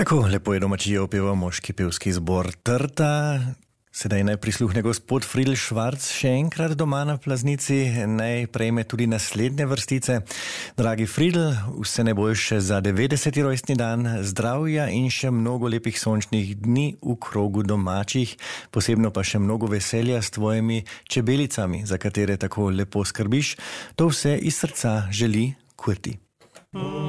Tako lepo je domačije opeval moški pevski zbor Trta. Sedaj naj prisluhne gospod Friedl Švarc še enkrat doma na Plaznici, naj prejme tudi naslednje vrstice. Dragi Friedl, vse najboljše za 90. rojstni dan, zdravja in še mnogo lepih sončnih dni v krogu domačih, posebno pa še mnogo veselja s tvojimi čebelicami, za katere tako lepo skrbiš. To vse iz srca želi Kurti.